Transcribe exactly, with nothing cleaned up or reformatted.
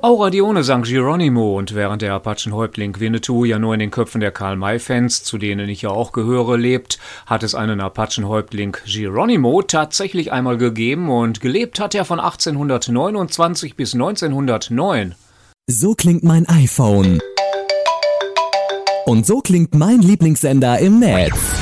Aura Dione sang Geronimo, und während der Apachenhäuptling Winnetou ja nur in den Köpfen der Karl-May-Fans, zu denen ich ja auch gehöre, lebt, hat es einen Apachenhäuptling Geronimo tatsächlich einmal gegeben, und gelebt hat er von achtzehnhundertneunundzwanzig bis neunzehnhundertneun. So klingt mein iPhone. Und so klingt mein Lieblingssender im Netz.